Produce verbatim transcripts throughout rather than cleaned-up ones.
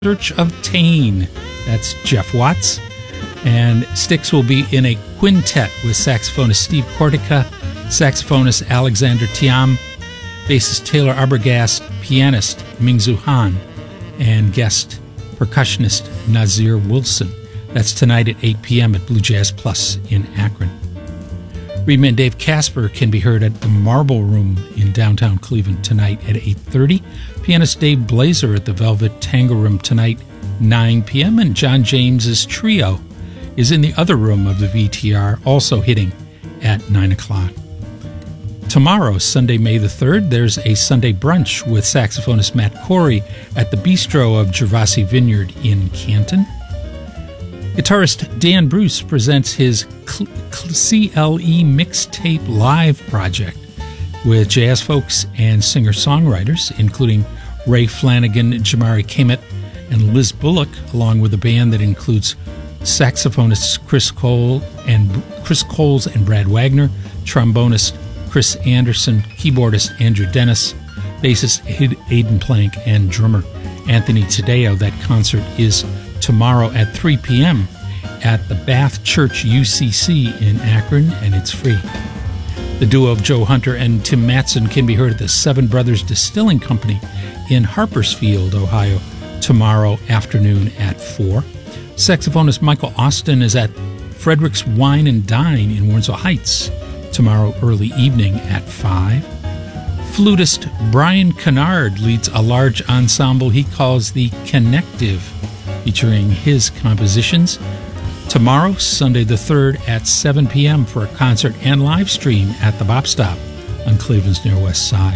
Search of Tane. That's Jeff Watts. And Styx will be in a quintet with saxophonist Steve Cortica, saxophonist Alexander Thiam, bassist Taylor Arbogast, pianist Mingzu Han, and guest percussionist Nazir Wilson. That's tonight at eight p.m. at Blue Jazz Plus in Akron. Reedman Dave Casper can be heard at the Marble Room in downtown Cleveland tonight at eight thirty. Pianist Dave Blazer at the Velvet Tango Room tonight, nine p.m. And John James's Trio is in the other room of the V T R, also hitting at nine o'clock. Tomorrow, Sunday, May the third, there's a Sunday brunch with saxophonist Matt Corey at the Bistro of Gervasi Vineyard in Canton. Guitarist Dan Bruce presents his C L E Mixtape Live project with jazz folks and singer-songwriters, including Ray Flanagan, Jamari Kamet, and Liz Bullock, along with a band that includes saxophonists Chris Cole and Chris Coles and Brad Wagner, trombonist Chris Anderson, keyboardist Andrew Dennis, bassist Aidan Plank, and drummer Anthony Tadeo. That concert is tomorrow at three p.m. at the Bath Church U C C in Akron, and it's free. The duo of Joe Hunter and Tim Matson can be heard at the Seven Brothers Distilling Company in Harpersfield, Ohio, tomorrow afternoon at four. Saxophonist Michael Austin is at Frederick's Wine and Dine in Warrensville Heights tomorrow early evening at five. Flutist Brian Kennard leads a large ensemble he calls the Connective, featuring his compositions tomorrow, Sunday the third at seven p.m. for a concert and live stream at the Bop Stop on Cleveland's Near West Side.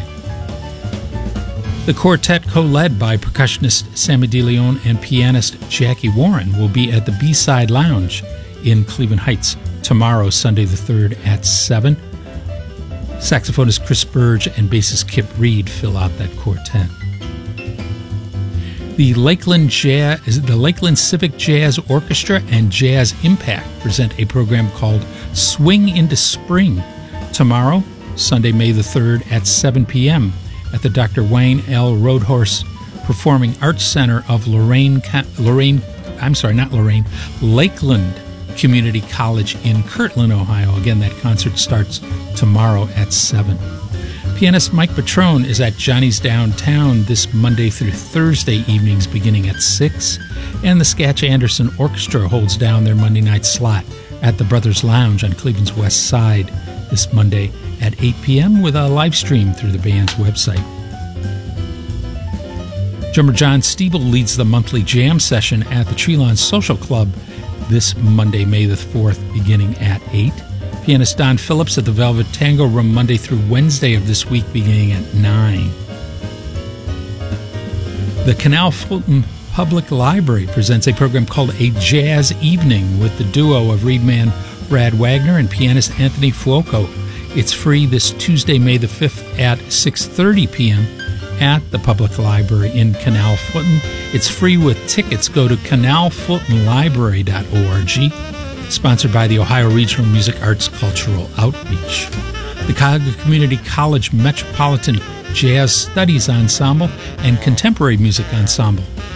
The quartet, co-led by percussionist Sammy DeLeon and pianist Jackie Warren, will be at the B-Side Lounge in Cleveland Heights tomorrow, Sunday the third at seven. Saxophonist Chris Burge and bassist Kip Reed fill out that quartet. The Lakeland Jazz, the Lakeland Civic Jazz Orchestra and Jazz Impact present a program called Swing into Spring tomorrow, Sunday, May the third at seven p.m. at the Doctor Wayne L. Roadhorse Performing Arts Center of Lorraine, Lorraine, I'm sorry, not Lorraine, Lakeland Community College in Kirtland, Ohio. Again, that concert starts tomorrow at seven. Pianist Mike Patrone is at Johnny's Downtown this Monday through Thursday evenings beginning at six, and the Sketch Anderson Orchestra holds down their Monday night slot at the Brothers Lounge on Cleveland's West Side this Monday at eight p.m. with a live stream through the band's website. Drummer John Stiebel leads the monthly jam session at the Treelawn Social Club this Monday, May the fourth, beginning at eight. Pianist Don Phillips at the Velvet Tango Room Monday through Wednesday of this week beginning at nine. The Canal Fulton Public Library presents a program called A Jazz Evening with the duo of reedman Brad Wagner and pianist Anthony Fuoco. It's free this Tuesday, May the fifth at six thirty p.m. at the Public Library in Canal Fulton. It's free with tickets. Go to canal fulton library dot org. Sponsored by the Ohio Regional Music Arts Cultural Outreach. The Cuyahoga Community College Metropolitan Jazz Studies Ensemble and Contemporary Music Ensemble